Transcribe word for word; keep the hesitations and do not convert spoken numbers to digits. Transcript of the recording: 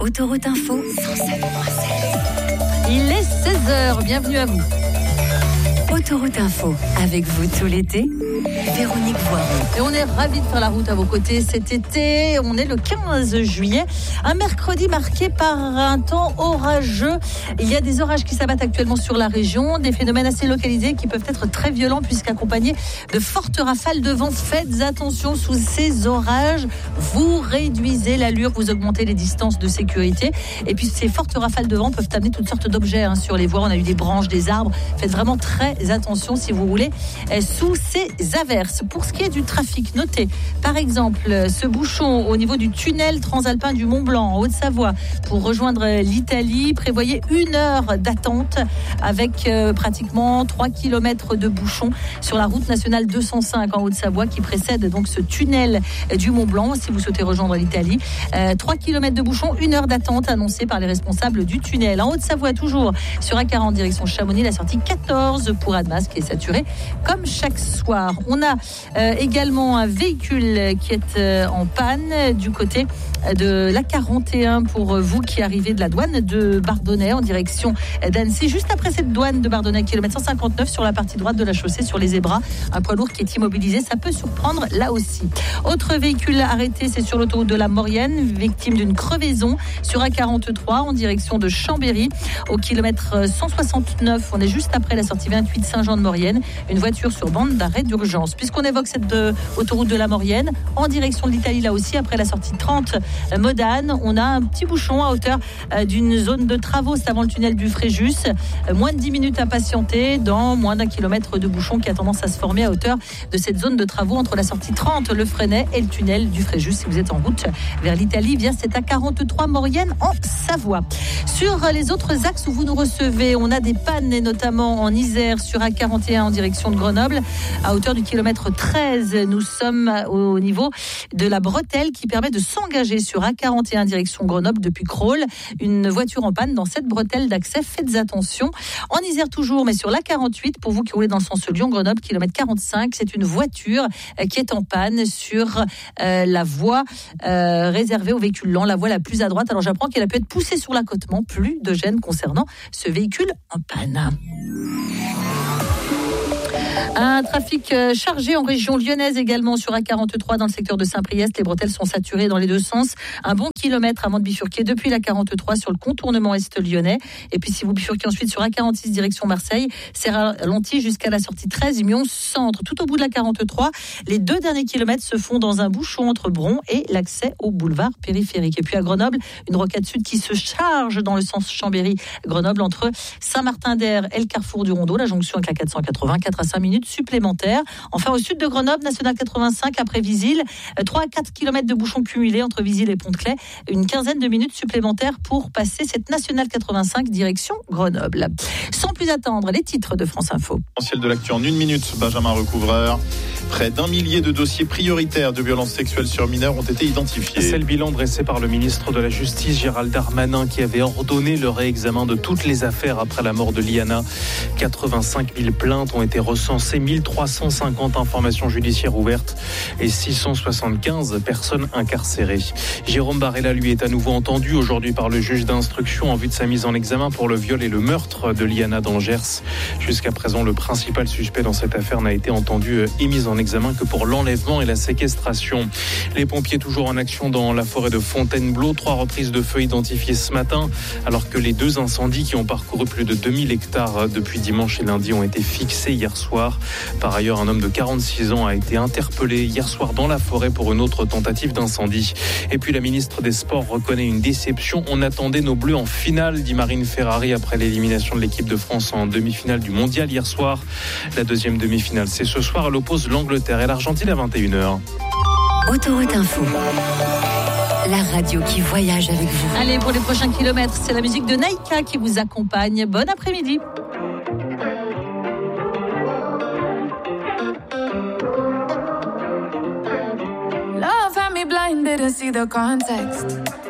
Autoroute Info, cent sept point sept. Il est seize heures, bienvenue à vous. Autoroute Info, avec vous tout l'été, Véronique Voiron. Et on est ravis de faire la route à vos côtés cet été. On est le quinze juillet, un mercredi marqué par un temps orageux. Il y a des orages qui s'abattent actuellement sur la région, des phénomènes assez localisés qui peuvent être très violents puisqu'accompagnés de fortes rafales de vent. Faites attention sous ces orages, vous réduisez l'allure, vous augmentez les distances de sécurité. Et puis ces fortes rafales de vent peuvent amener toutes sortes d'objets hein, sur les voies. On a eu des branches, des arbres. Faites vraiment très attention si vous roulez sous ces averses. Pour ce qui est du trafic, notez par exemple ce bouchon au niveau du tunnel transalpin du Mont Blanc en Haute-Savoie pour rejoindre l'Italie. Prévoyez une heure d'attente avec euh, pratiquement trois kilomètres de bouchon sur la route nationale deux cent cinq en Haute-Savoie qui précède donc ce tunnel du Mont Blanc si vous souhaitez rejoindre l'Italie. Euh, trois kilomètres de bouchon, une heure d'attente annoncée par les responsables du tunnel. En Haute-Savoie, toujours sur A quarante direction Chamonix, la sortie quatorze pour Annemasse qui est saturée comme chaque soir. On a euh, également un véhicule qui est euh, en panne du côté de l'A quarante et un pour vous qui arrivez de la douane de Bardonnay en direction d'Annecy. Juste après cette douane de Bardonnay, kilomètre cent cinquante-neuf sur la partie droite de la chaussée sur les zébras. Un poids lourd qui est immobilisé, ça peut surprendre là aussi. Autre véhicule arrêté, c'est sur l'autoroute de la Maurienne, victime d'une crevaison sur A quarante-trois en direction de Chambéry. Au kilomètre cent soixante-neuf, on est juste après la sortie vingt-huit Saint-Jean-de-Maurienne. Une voiture sur bande d'arrêt d'urgence. Puisqu'on évoque cette de, autoroute de la Maurienne, en direction de l'Italie là aussi, après la sortie trente Modane, on a un petit bouchon à hauteur euh, d'une zone de travaux, c'est avant le tunnel du Fréjus. Euh, moins de dix minutes à patienter dans moins d'un kilomètre de bouchon qui a tendance à se former à hauteur de cette zone de travaux entre la sortie trente, le Fresnay et le tunnel du Fréjus. Si vous êtes en route vers l'Italie, bien c'est à quarante-trois Maurienne en Savoie. Sur les autres axes où vous nous recevez, on a des pannes et notamment en Isère sur A quarante et un en direction de Grenoble. À hauteur du kilomètre treize, nous sommes au niveau de la bretelle qui permet de s'engager sur A quarante et un direction Grenoble depuis Crolles. Une voiture en panne dans cette bretelle d'accès. Faites attention. En Isère toujours, mais sur l'A quarante-huit, pour vous qui roulez dans le sens Lyon-Grenoble, kilomètre quarante-cinq, c'est une voiture qui est en panne sur euh, la voie euh, réservée aux véhicules lents, la voie la plus à droite. Alors j'apprends qu'elle a pu être poussée sur l'accotement. Plus de gêne concernant ce véhicule en panne. Un trafic chargé en région lyonnaise également sur A quarante-trois dans le secteur de Saint-Priest. Les bretelles sont saturées dans les deux sens. Un bon kilomètre avant de bifurquer depuis l'A quarante-trois sur le contournement est lyonnais. Et puis si vous bifurquez ensuite sur A quarante-six direction Marseille, c'est ralenti jusqu'à la sortie treize Mion Centre. Tout au bout de l'A quarante-trois, les deux derniers kilomètres se font dans un bouchon entre Bron et l'accès au boulevard périphérique. Et puis à Grenoble, une rocade sud qui se charge dans le sens Chambéry-Grenoble entre Saint-Martin-d'Air et le carrefour du Rondeau, la jonction avec la quatre cent quatre-vingts, quatre à cinq minutes supplémentaires. Enfin, au sud de Grenoble, nationale quatre-vingt-cinq après Visil, trois à quatre kilomètres de bouchons cumulés entre Visil et Pont-de-Claix. Une quinzaine de minutes supplémentaires pour passer cette nationale quatre-vingt-cinq direction Grenoble. Sans plus attendre, les titres de France Info. Essentiel de l'actu en une minute, Benjamin Recouvreur. Près d'un millier de dossiers prioritaires de violences sexuelles sur mineurs ont été identifiés. C'est le bilan dressé par le ministre de la Justice, Gérald Darmanin, qui avait ordonné le réexamen de toutes les affaires après la mort de Liana. quatre-vingt-cinq mille plaintes ont été recensées, mille trois cent cinquante informations judiciaires ouvertes et six cent soixante-quinze personnes incarcérées. Jérôme Barella, lui, est à nouveau entendu aujourd'hui par le juge d'instruction en vue de sa mise en examen pour le viol et le meurtre de Liana dans le Gers. Jusqu'à présent, le principal suspect dans cette affaire n'a été entendu et mis en examen que pour l'enlèvement et la séquestration. Les pompiers toujours en action dans la forêt de Fontainebleau. Trois reprises de feu identifiées ce matin, alors que les deux incendies qui ont parcouru plus de deux mille hectares depuis dimanche et lundi ont été fixés hier soir. Par ailleurs, un homme de quarante-six ans a été interpellé hier soir dans la forêt pour une autre tentative d'incendie. Et puis la ministre des Sports reconnaît une déception. On attendait nos Bleus en finale, dit Marine Ferrari après l'élimination de l'équipe de France en demi-finale du Mondial hier soir. La deuxième demi-finale, c'est ce soir. Elle oppose l'Angleterre et l'Argentine à vingt et une heures. Autoroute Info. La radio qui voyage avec vous. Allez, pour les prochains kilomètres, c'est la musique de Naïka qui vous accompagne. Bon après-midi. Love had me blind, didn't see the context.